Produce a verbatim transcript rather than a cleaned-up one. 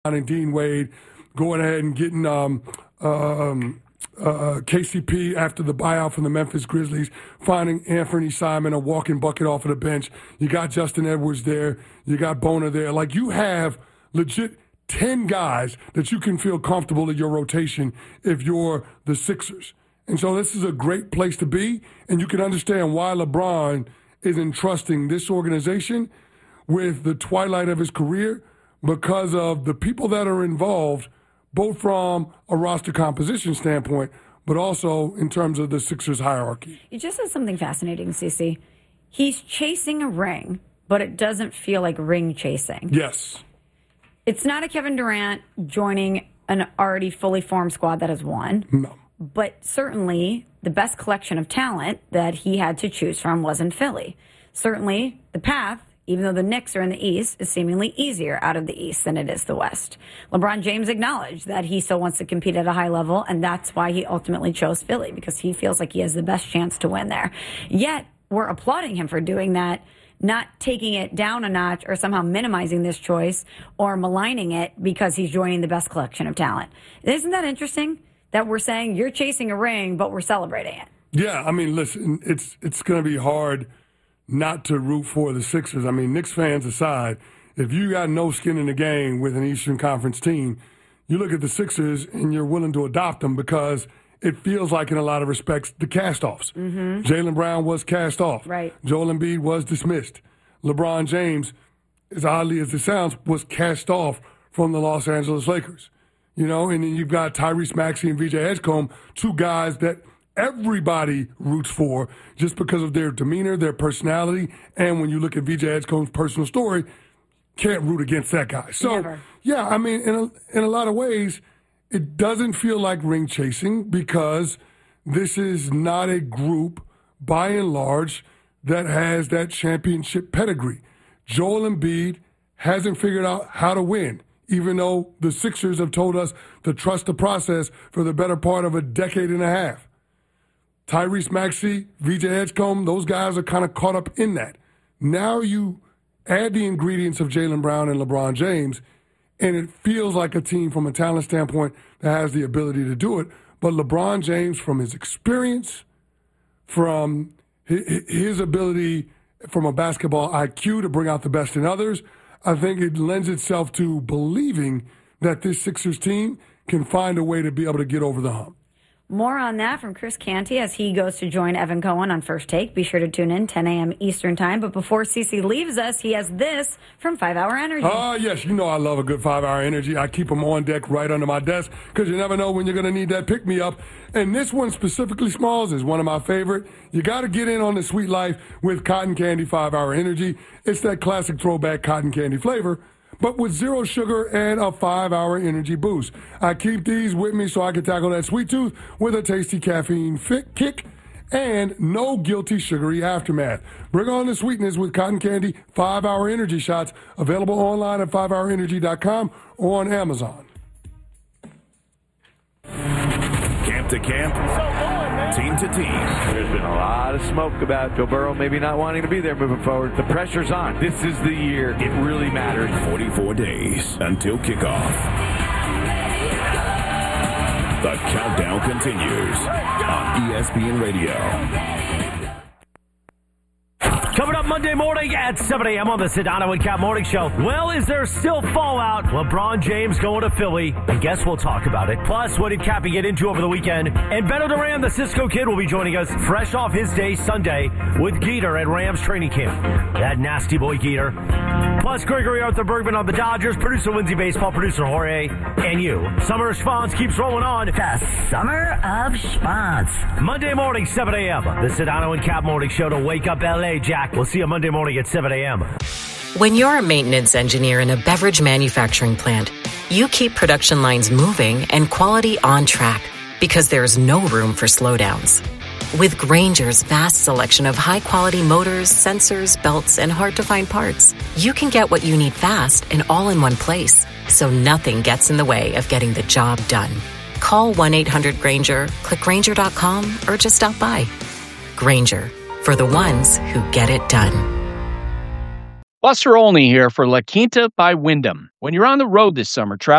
and Dean Wade, going ahead and getting um, um, uh, K C P after the buyout from the Memphis Grizzlies, finding Anthony Simon a walking bucket off of the bench. You got Justin Edwards there. You got Boner there. Like, you have legit ten guys that you can feel comfortable in your rotation if you're the Sixers. And so this is a great place to be, and you can understand why LeBron is entrusting this organization with the twilight of his career, because of the people that are involved, both from a roster composition standpoint, but also in terms of the Sixers hierarchy. You just said something fascinating, Cece. He's chasing a ring, but it doesn't feel like ring chasing. Yes. It's not a Kevin Durant joining an already fully formed squad that has won. No. But certainly the best collection of talent that he had to choose from was in Philly. Certainly the path, even though the Knicks are in the East, is seemingly easier out of the East than it is the West. LeBron James acknowledged that he still wants to compete at a high level, and that's why he ultimately chose Philly, because he feels like he has the best chance to win there. Yet, we're applauding him for doing that, not taking it down a notch or somehow minimizing this choice or maligning it because he's joining the best collection of talent. Isn't that interesting that we're saying you're chasing a ring, but we're celebrating it? Yeah, I mean, listen, it's it's going to be hard not to root for the Sixers. I mean, Knicks fans aside, if you got no skin in the game with an Eastern Conference team, you look at the Sixers and you're willing to adopt them because it feels like, in a lot of respects, the cast-offs. Mm-hmm. Jaylen Brown was cast off. Right. Joel Embiid was dismissed. LeBron James, as oddly as it sounds, was cast off from the Los Angeles Lakers. You know, and then you've got Tyrese Maxey and V J Edgecombe, two guys that everybody roots for just because of their demeanor, their personality, and when you look at V J Edgecombe's personal story, can't root against that guy. So, Never. yeah, I mean, in a, in a lot of ways, it doesn't feel like ring chasing because this is not a group, by and large, that has that championship pedigree. Joel Embiid hasn't figured out how to win, even though the Sixers have told us to trust the process for the better part of a decade and a half. Tyrese Maxey, V J Edgecombe, those guys are kind of caught up in that. Now you add the ingredients of Jaylen Brown and LeBron James, and it feels like a team from a talent standpoint that has the ability to do it. But LeBron James, from his experience, from his ability from a basketball I Q to bring out the best in others, I think it lends itself to believing that this Sixers team can find a way to be able to get over the hump. More on that from Chris Canty as he goes to join Evan Cohen on First Take. Be sure to tune in, ten a.m. Eastern Time. But before Cece leaves us, he has this from five hour Energy. Oh, uh, yes. You know I love a good five hour Energy. I keep them on deck right under my desk because you never know when you're going to need that pick-me-up. And this one specifically, Smalls, is one of my favorite. You got to get in on the sweet life with Cotton Candy five hour Energy. It's that classic throwback cotton candy flavor, but with zero sugar and a five hour energy boost. I keep these with me so I can tackle that sweet tooth with a tasty caffeine fit kick and no guilty sugary aftermath. Bring on the sweetness with Cotton Candy five hour Energy shots, available online at five hour energy dot com or on Amazon. Camp to camp, team to team. There's been a lot of smoke about Joe Burrow maybe not wanting to be there moving forward. The pressure's on. This is the year it really matters. forty-four days until kickoff. The countdown continues on E S P N Radio. Coming up Monday morning at seven a.m. on the Sedano and Cap Morning Show. Well, is there still fallout? LeBron James going to Philly. I guess we'll talk about it. Plus, what did Cappy get into over the weekend? And Beto Duran, the Cisco Kid, will be joining us fresh off his day Sunday with Geeter at Rams training camp. That nasty boy Geeter. Plus, Gregory Arthur Bergman on the Dodgers, producer Lindsay Baseball, producer Jorge, and you. Summer of Schwanz keeps rolling on. The Summer of Schwanz. Monday morning, seven a.m. The Sedano and Cap Morning Show to wake up L A, Jack. We'll see you Monday morning at seven a.m. When you're a maintenance engineer in a beverage manufacturing plant, you keep production lines moving and quality on track because there's no room for slowdowns. With Grainger's vast selection of high-quality motors, sensors, belts, and hard-to-find parts, you can get what you need fast and all in one place, so nothing gets in the way of getting the job done. Call one eight hundred Grainger, click Grainger dot com, or just stop by. Grainger, for the ones who get it done. Buster Olney here for La Quinta by Wyndham. When you're on the road this summer, travel